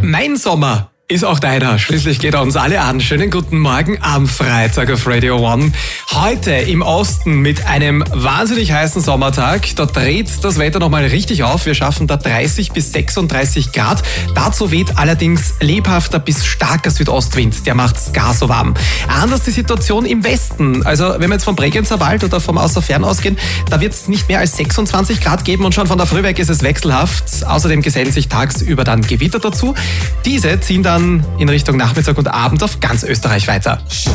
Mein Sommer ist auch deiner. Schließlich geht er uns alle an. Schönen guten Morgen am Freitag auf Radio One. Heute im Osten mit einem wahnsinnig heißen Sommertag. Da dreht das Wetter nochmal richtig auf. Wir schaffen da 30 bis 36 Grad. Dazu weht allerdings lebhafter bis starker Südostwind. Der macht's gar so warm. Anders die Situation im Westen. Also wenn wir jetzt vom Bregenzer Wald oder vom Außerfern ausgehen, da wird es nicht mehr als 26 Grad geben und schon von der Früh weg ist es wechselhaft. Außerdem gesellen sich tagsüber dann Gewitter dazu. Diese ziehen dann in Richtung Nachmittag und Abend auf ganz Österreich weiter.